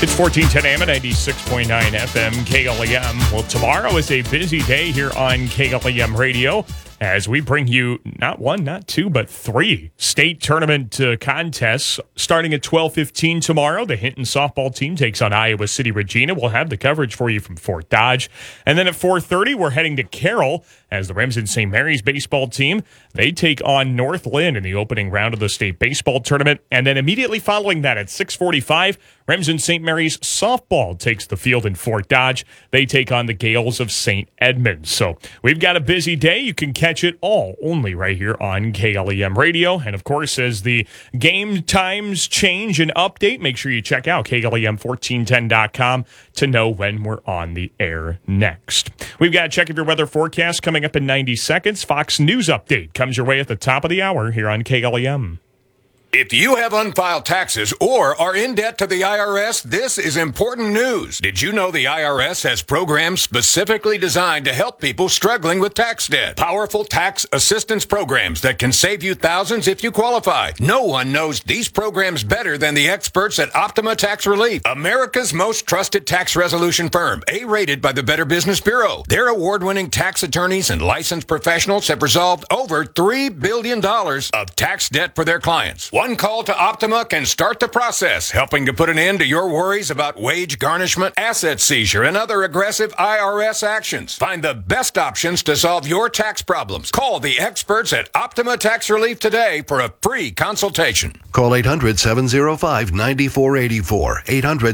It's 1410 AM at 96.9 FM KLEM. Well, tomorrow is a busy day here on KLEM Radio as we bring you not one, not two, but three state tournament contests starting at 12:15 tomorrow. The Hinton softball team takes on Iowa City Regina. We'll have the coverage for you from Fort Dodge. And then at 4:30, we're heading to Carroll as the Remsen St. Mary's baseball team, they take on North Lynn in the opening round of the state baseball tournament. And then immediately following that at 6:45, Remsen St. Mary's softball takes the field in Fort Dodge. They take on the Gales of St. Edmunds. So we've got a busy day. You can catch it all only right here on KLEM Radio. And of course, as the game times change and update, make sure you check out KLEM1410.com to know when we're on the air next. We've got a check of your weather forecast coming up in 90 seconds. Fox News Update comes your way at the top of the hour here on KLEM. If you have unfiled taxes or are in debt to the IRS, this is important news. Did you know the IRS has programs specifically designed to help people struggling with tax debt? Powerful tax assistance programs that can save you thousands if you qualify. No one knows these programs better than the experts at Optima Tax Relief, America's most trusted tax resolution firm, A-rated by the Better Business Bureau. Their award-winning tax attorneys and licensed professionals have resolved over $3 billion of tax debt for their clients. One call to Optima can start the process, helping to put an end to your worries about wage garnishment, asset seizure, and other aggressive IRS actions. Find the best options to solve your tax problems. Call the experts at Optima Tax Relief today for a free consultation. Call 800-705-9484.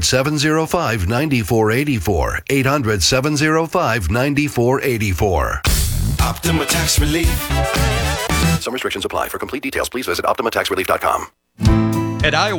800-705-9484. 800-705-9484. Optima Tax Relief. Some restrictions apply. For complete details, please visit OptimaTaxRelief.com. At Iowa